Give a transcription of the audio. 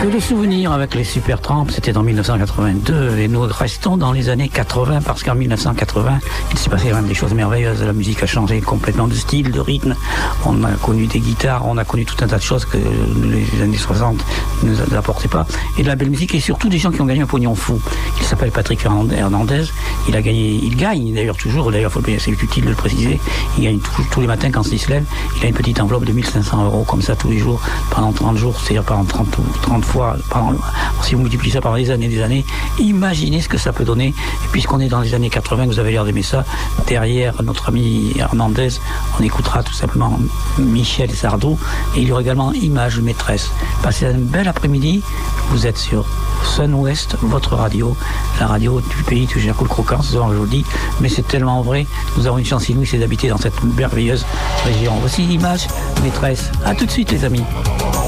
Le souvenir avec les Supertramp, c'était en 1982 et nous restons dans les années 80 parce qu'en 1980, il s'est passé même des choses merveilleuses. La musique a changé complètement de style, de rythme. On a connu des guitares, on a connu tout un tas de choses que les années 60 ne apportaient pas. Et de la belle musique et surtout des gens qui ont gagné un pognon fou. Il s'appelle Patrick Hernandez. Il gagne d'ailleurs toujours, d'ailleurs c'est utile de le préciser, il gagne tous les matins quand il se lève, il a une petite enveloppe de 1500 € comme ça tous les jours, pendant 30 jours, c'est-à-dire pendant 30 fois, si vous multipliez ça par des années, imaginez ce que ça peut donner. Et puisqu'on est dans les années 80, vous avez l'air d'aimer ça, derrière notre ami Hernandez, on écoutera tout simplement Michel Sardou, et il y aura également Image Maîtresse. Passez un bel après-midi, vous êtes sur Sun West, votre radio, la radio du pays de Jacques Croquant, ce soir je vous le dis, mais c'est tellement vrai, nous avons une chance inouïe, c'est d'habiter dans cette merveilleuse région. Voici Image Maîtresse. À tout de suite les amis.